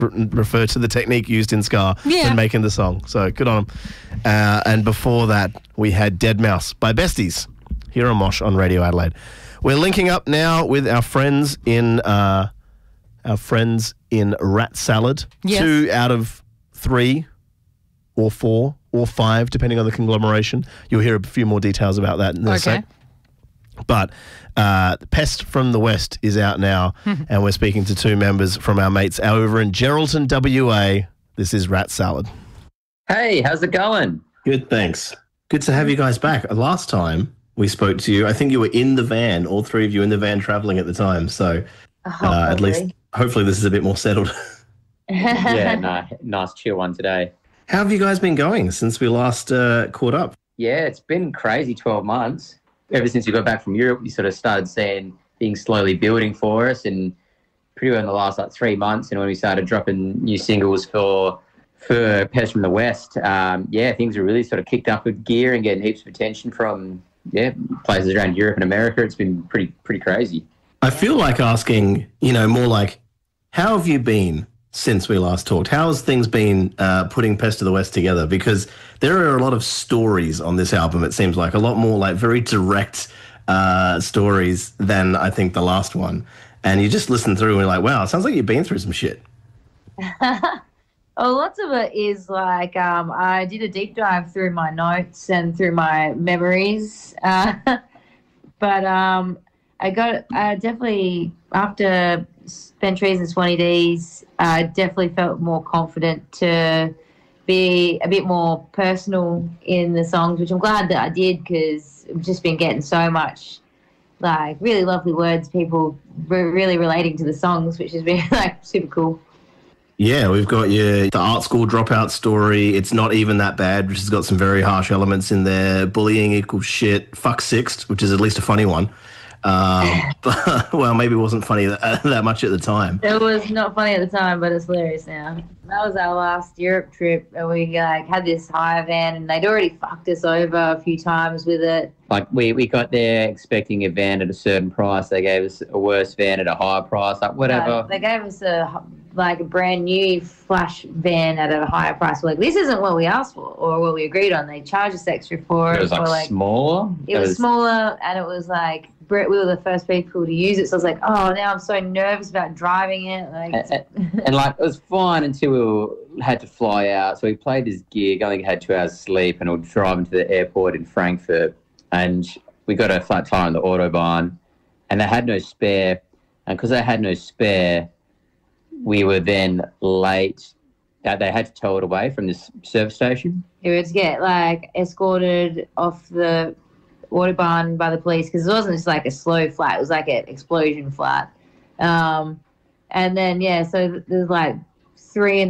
refer to the technique used in Ska when making the song. So good on them. And before that, we had Deadmau5 by Besties here on Mosh on Radio Adelaide. We're linking up now with our friends in Rat Salad. Yes. 2 out of 3 or 4 or 5, depending on the conglomeration. You'll hear a few more details about that in a sec. But Pest from the West is out now, and we're speaking to 2 members from our mates over in Geraldton, WA. This is Rat Salad. Hey, how's it going? Good, thanks. Good to have you guys back. Last time we spoke to you, I think you were in the van, all 3 of you in the van travelling at the time. So at least, hopefully this is a bit more settled. Nice chill one today. How have you guys been going since we last caught up? Yeah, it's been crazy 12 months. Ever since we got back from Europe, we sort of started seeing things slowly building for us, and pretty well in the last 3 months, and when we started dropping new singles for Pest from the West, things are really sort of kicked up with gear and getting heaps of attention from places around Europe and America. It's been pretty crazy. I feel like asking, more like, how have you been since we last talked? How has things been putting Pest to the West together? Because there are a lot of stories on this album, it seems like. A lot more like very direct stories than I think the last one. And you just listen through and you're like, wow, it sounds like you've been through some shit. Oh, lots of it is like I did a deep dive through my notes and through my memories. But I definitely, after Spent Trees and Swanee D's, I definitely felt more confident to be a bit more personal in the songs, which I'm glad that I did, because I've just been getting so much like really lovely words, people really relating to the songs, which has been like super cool. Yeah, we've got the art school dropout story. It's Not Even That Bad, which has got some very harsh elements in there. Bullying equals shit. Fuck Sixt, which is at least a funny one. But, well, maybe it wasn't funny that much at the time. It was not funny at the time, but it's hilarious now. That was our last Europe trip, and we had this hire van, and they'd already fucked us over a few times with it. Like we got there expecting a van at a certain price. They gave us a worse van at a higher price. Like whatever. They gave us a brand new flash van at a higher price. We're like, this isn't what we asked for or what we agreed on. They charged us extra for it. It was smaller. It was smaller, and it was like we were the first people to use it. So I was like, oh, now I'm so nervous about driving it. And it was fine until we had to fly out. So we played this gig. I think I had 2 hours sleep, and we were driving to the airport in Frankfurt. And we got a flat tire on the Autobahn, and they had no spare. And because they had no spare, we were then late. They had to tow it away from this service station. We had to get escorted off the Autobahn by the police, because it wasn't just like a slow flat; it was like an explosion flat. And then so there's 3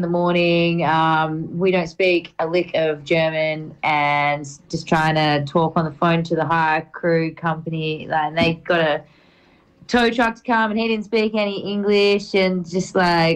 a.m. We don't speak a lick of German, and just trying to talk on the phone to the hire crew company, and they got a tow truck to come, and he didn't speak any English, and just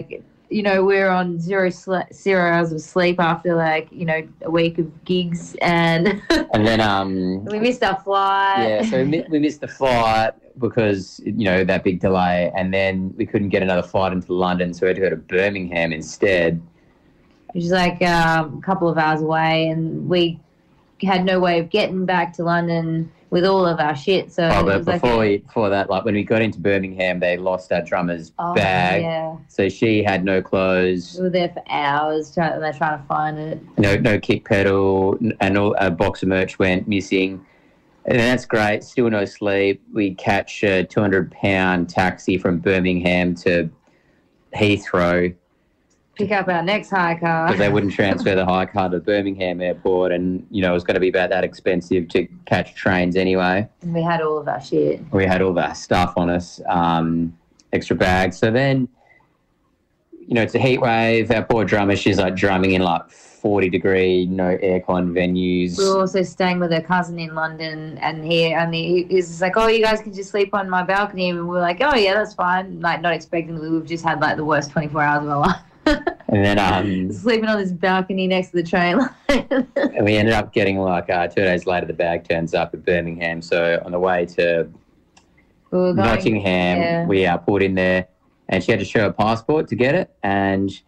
we're on zero hours of sleep after a week of gigs, and then we missed our flight. Yeah, so we missed the flight because that big delay, and then we couldn't get another flight into London, so we had to go to Birmingham instead, which is a couple of hours away, and we had no way of getting back to London with all of our shit. So but before that, when we got into Birmingham, they lost our drummer's bag. Yeah. So she had no clothes. We were there for hours trying to find it. No kick pedal, and all a box of merch went missing. And that's great. Still no sleep. We catch a 200-pound taxi from Birmingham to Heathrow. Pick up our next hire car. Because they wouldn't transfer the hire car to Birmingham airport, and, it was going to be about that expensive to catch trains anyway. And we had all of our shit. We had all of our stuff on us, extra bags. So then, it's a heat wave. Our poor drummer, she's drumming in 40-degree, no aircon venues. We were also staying with her cousin in London, and he's like, oh, you guys can just sleep on my balcony. And we're like, oh, yeah, that's fine. Not expecting, we've just had the worst 24 hours of our life. And then sleeping on this balcony next to the train line. And we ended up getting 2 days later, the bag turns up at Birmingham. So on the way to Nottingham, we pulled in there, and she had to show her passport to get it. And